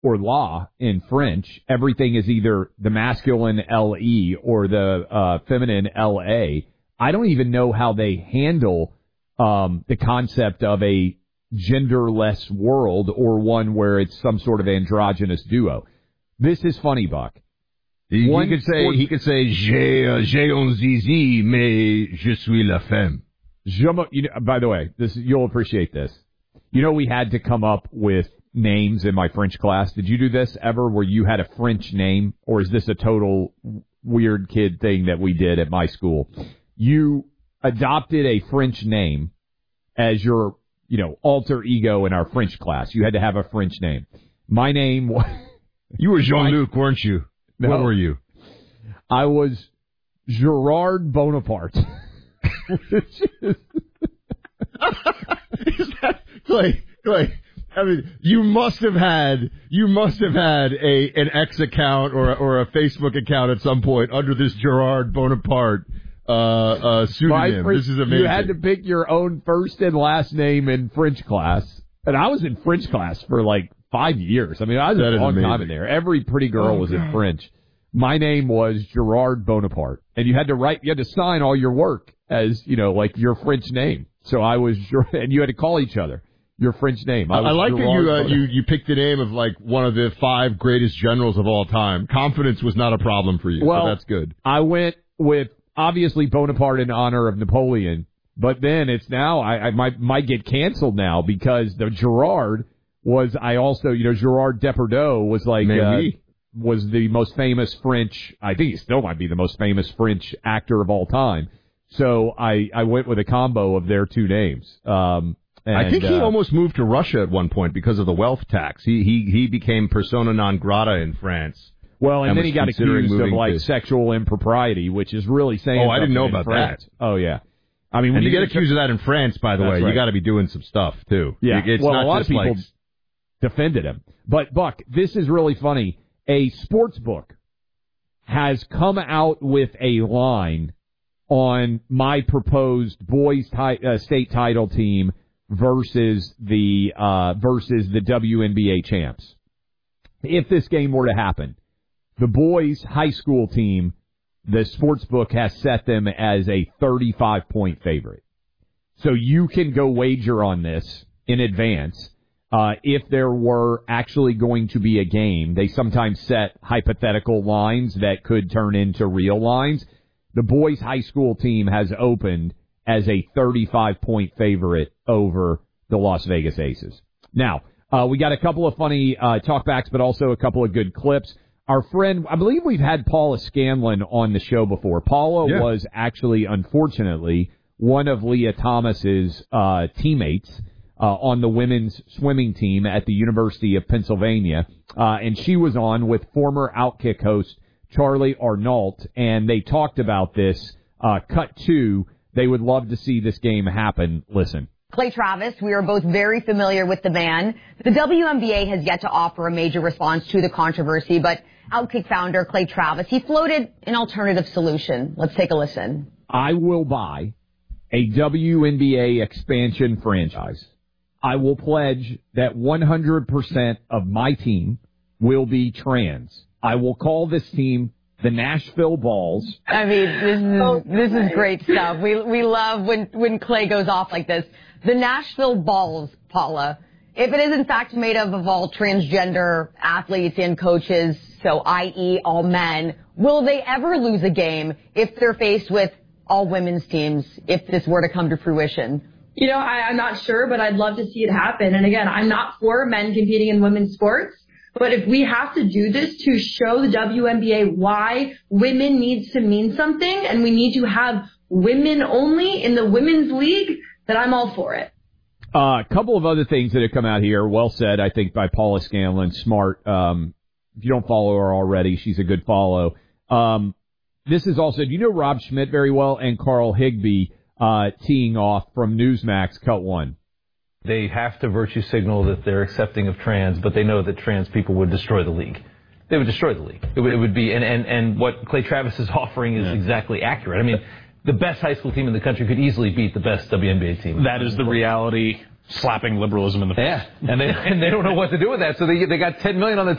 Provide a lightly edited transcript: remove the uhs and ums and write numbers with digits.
or la in French. Everything is either the masculine le or the feminine la. I don't even know how they handle the concept of a genderless world or one where it's some sort of androgynous duo. This is funny, Buck. He could say, j'ai un zizi, mais je suis la femme. By the way, you'll appreciate this. You know, we had to come up with names in my French class. Did you do this ever where you had a French name, or is this a total weird kid thing that we did at my school? You adopted a French name as your, alter ego in our French class. You had to have a French name. My name was... You were Jean-Luc, weren't you? No. What were you? I was Gerard Bonaparte. Is that Clay? I mean, you must have had an X account or a Facebook account at some point under this Gerard Bonaparte pseudonym. This is amazing. You had to pick your own first and last name in French class, and I was in French class for like 5 years. I mean, I was a long time in there. Every pretty girl was in French. My name was Gerard Bonaparte, and you had to sign all your work as, like your French name. So I was, and you had to call each other your French name. I like that you picked the name of like one of the 5 greatest generals of all time. Confidence was not a problem for you. Well, so that's good. I went with obviously Bonaparte in honor of Napoleon, but then it's now I might get canceled now because the Gerard was Gerard Depardieu was like was the most famous French. I think he still might be the most famous French actor of all time. So I went with a combo of their two names. I think he almost moved to Russia at one point because of the wealth tax. He became persona non grata in France. Well, and then he got accused of like sexual impropriety, which is really saying. Oh, I didn't know about France. that. Oh yeah. I mean, when you get accused of that in France, by the way, right. You got to be doing some stuff too. Yeah. It's well, not a lot just of people defended him. But Buck, this is really funny. A sports book has come out with a line on my proposed boys state title team versus the WNBA champs. If this game were to happen, the boys high school team, the sports book has set them as a 35-point favorite. So you can go wager on this in advance. If there were actually going to be a game, they sometimes set hypothetical lines that could turn into real lines. The boys' high school team has opened as a 35-point favorite over the Las Vegas Aces. Now, we got a couple of funny talkbacks, but also a couple of good clips. Our friend, I believe we've had Paula Scanlon on the show before. Paula was actually, unfortunately, one of Leah Thomas's teammates on the women's swimming team at the University of Pennsylvania. And she was on with former Outkick host Charlie Arnault, and they talked about this. Cut 2, they would love to see this game happen. Listen. Clay Travis, we are both very familiar with the man. The WNBA has yet to offer a major response to the controversy, but Outkick founder Clay Travis, he floated an alternative solution. Let's take a listen. I will buy a WNBA expansion franchise. I will pledge that 100% of my team will be trans. I will call this team the Nashville Balls. I mean, this is great stuff. We love when Clay goes off like this. The Nashville Balls, Paula, if it is in fact made up of all transgender athletes and coaches, so i.e. all men, will they ever lose a game if they're faced with all women's teams, if this were to come to fruition? You know, I'm not sure, but I'd love to see it happen. And again, I'm not for men competing in women's sports. But if we have to do this to show the WNBA why women needs to mean something and we need to have women only in the women's league, then I'm all for it. A couple of other things that have come out here. Well said, I think, by Paula Scanlon. Smart. If you don't follow her already, she's a good follow. This is also, do you know Rob Schmidt very well and Carl Higbee teeing off from Newsmax, Cut 1? They have to virtue signal that they're accepting of trans, but they know that trans people would destroy the league. They would destroy the league. It would be, and what Clay Travis is offering is exactly accurate. I mean, the best high school team in the country could easily beat the best WNBA team. That is the reality, slapping liberalism in the face. Yeah, and they don't know what to do with that, so they got $10 million on the